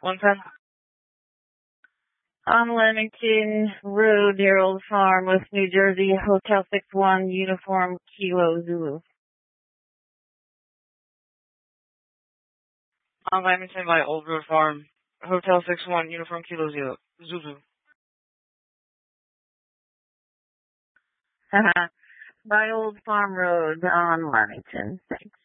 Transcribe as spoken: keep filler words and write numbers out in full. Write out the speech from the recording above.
One time. On Leamington Road near Old Farm, West New Jersey, Hotel six one, Uniform Kilo Zulu. On Leamington by Old Road Farm, Hotel six one, Uniform Kilo Zulu. Zulu. By Old Farm Road on Leamington. Thanks.